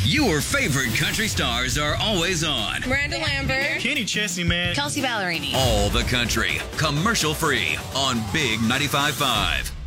Your favorite country stars are always on. Miranda Lambert. Kenny Chesney, man. Kelsey Ballerini. All the country, commercial free on Big 95.5.